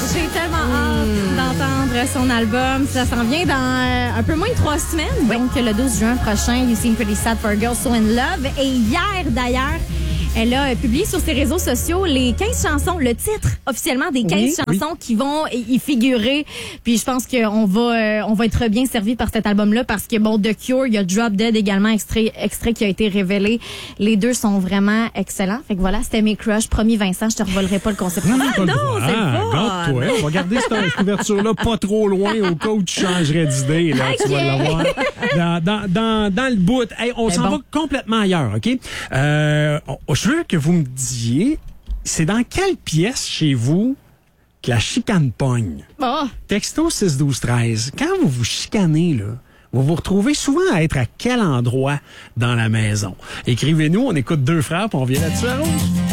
j'ai tellement hâte d'entendre son album. Ça s'en vient dans un peu moins de 3 semaines. Donc, le 12 juin prochain, You Seem Pretty Sad for a Girl So in Love. Et hier, d'ailleurs, elle a publié sur ses réseaux sociaux les 15 chansons, le titre officiellement des 15 chansons qui vont y figurer. Puis je pense qu'on va être bien servi par cet album-là parce que, bon, The Cure, il y a Drop Dead également, extrait qui a été révélé. Les deux sont vraiment excellents. Fait que voilà, c'était mes crushs. Promis, Vincent, je te revolerai pas le concept. Non, c'est le garde-toi. On va garder cette couverture-là pas trop loin au cas où tu changerais d'idée. Là, tu vas l'avoir dans le bout. Hey, on s'en va complètement ailleurs, OK? Je veux que vous me disiez, c'est dans quelle pièce chez vous que la chicane pogne? Oh. Texto 6-12-13. Quand vous vous chicanez, là, vous vous retrouvez souvent à être à quel endroit dans la maison? Écrivez-nous, on écoute Deux Frères, puis on vient là-dessus à Rouge.